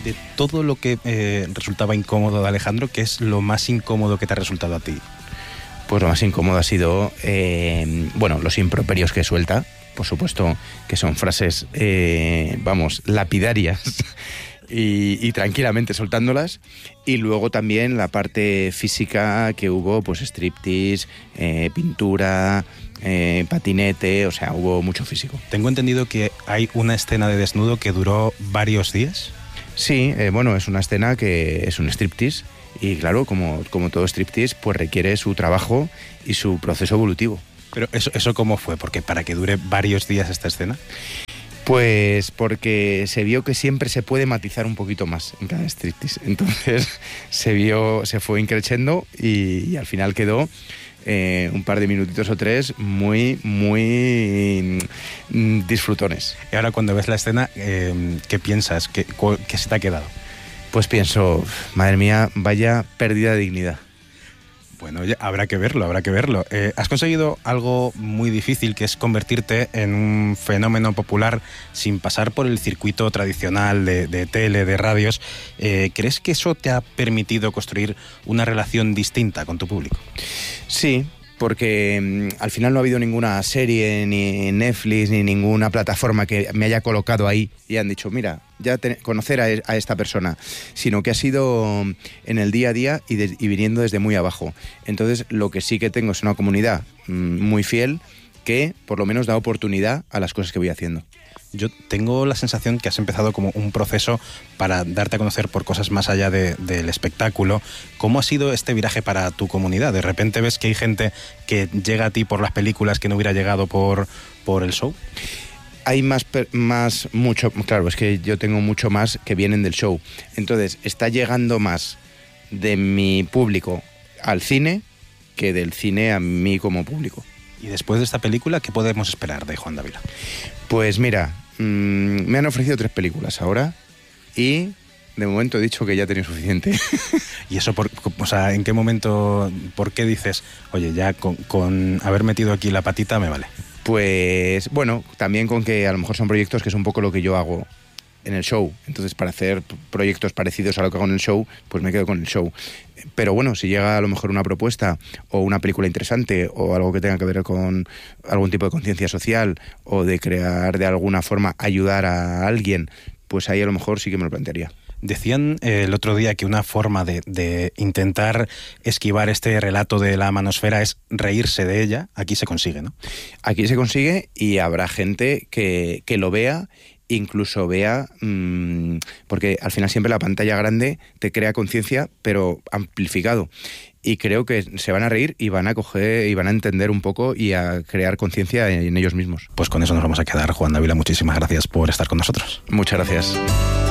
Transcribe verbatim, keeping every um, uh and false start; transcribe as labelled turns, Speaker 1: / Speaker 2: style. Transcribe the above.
Speaker 1: De todo lo que eh, resultaba incómodo de Alejandro, ¿qué es lo más incómodo que te ha resultado a ti?
Speaker 2: Pues lo más incómodo ha sido, eh, bueno, los improperios que suelta, por supuesto que son frases, eh, vamos, lapidarias y, y tranquilamente soltándolas. Y luego también la parte física que hubo, pues striptease, eh, pintura, eh, patinete, o sea, hubo mucho físico.
Speaker 1: Tengo entendido que hay una escena de desnudo que duró varios días.
Speaker 2: Sí, eh, bueno, es una escena que es un striptease y claro, como, como todo striptease, pues requiere su trabajo y su proceso evolutivo.
Speaker 1: Pero eso, ¿eso cómo fue? Porque para que dure varios días esta escena.
Speaker 2: Pues porque se vio que siempre se puede matizar un poquito más en cada striptease. Entonces se vio, se fue increciendo y, y al final quedó eh, un par de minutitos o tres muy, muy mm, disfrutones.
Speaker 1: Y ahora cuando ves la escena, eh, ¿qué piensas? ¿Qué, ¿Qué se te ha quedado?
Speaker 2: Pues pienso, madre mía, vaya pérdida de dignidad.
Speaker 1: Bueno, oye, habrá que verlo, habrá que verlo. Eh, has conseguido algo muy difícil, que es convertirte en un fenómeno popular sin pasar por el circuito tradicional de, de tele, de radios. Eh, ¿Crees que eso te ha permitido construir una relación distinta con tu público?
Speaker 2: Sí, porque mmm, al final no ha habido ninguna serie, ni Netflix, ni ninguna plataforma que me haya colocado ahí y han dicho, mira, ya te, conocer a, a esta persona, sino que ha sido en el día a día y, de, y viniendo desde muy abajo. Entonces, lo que sí que tengo es una comunidad mmm, muy fiel que por lo menos da oportunidad a las cosas que voy haciendo.
Speaker 1: Yo tengo la sensación que has empezado como un proceso para darte a conocer por cosas más allá de, del espectáculo. ¿Cómo ha sido este viraje para tu comunidad? ¿De repente ves que hay gente que llega a ti por las películas que no hubiera llegado por, por el show?
Speaker 2: Hay más, más, mucho, claro, es que yo tengo mucho más que vienen del show. Entonces, está llegando más de mi público al cine que del cine a mí como público.
Speaker 1: Y después de esta película, ¿qué podemos esperar de Juan Dávila?
Speaker 2: Pues mira, mmm, me han ofrecido tres películas ahora y de momento he dicho que ya tenía suficiente.
Speaker 1: ¿Y eso, por, o sea, en qué momento, por qué dices, oye, ya con, con haber metido aquí la patita me vale?
Speaker 2: Pues bueno, también con que a lo mejor son proyectos que es un poco lo que yo hago en el show. Entonces, para hacer proyectos parecidos a lo que hago en el show, pues me quedo con el show. Pero bueno, si llega a lo mejor una propuesta o una película interesante o algo que tenga que ver con algún tipo de conciencia social o de crear de alguna forma ayudar a alguien, pues ahí a lo mejor sí que me lo plantearía.
Speaker 1: Decían eh, el otro día que una forma de, de intentar esquivar este relato de la manosfera es reírse de ella. Aquí se consigue, ¿no?
Speaker 2: Aquí se consigue y habrá gente que, que lo vea, incluso vea, mmm, porque al final siempre la pantalla grande te crea conciencia, pero amplificado. Y creo que se van a reír y van a coger y van a entender un poco y a crear conciencia en ellos mismos.
Speaker 1: Pues con eso nos vamos a quedar. Juan Dávila, muchísimas gracias por estar con nosotros.
Speaker 2: Muchas gracias.